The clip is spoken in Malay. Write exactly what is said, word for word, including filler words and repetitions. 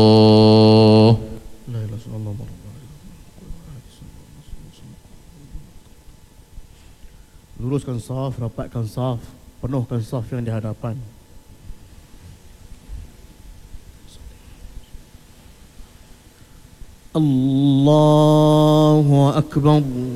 La ilaha illallah. Luruskan saf, rapatkan saf, penuhkan saf yang di hadapan. Allahu Akbar.